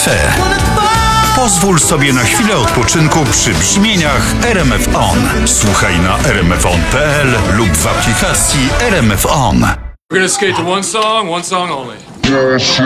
Cafe. Pozwól sobie na chwilę odpoczynku przy brzmieniach RMF On. Słuchaj na rmfon.pl lub w aplikacji RMF On. We're gonna skate to one song only.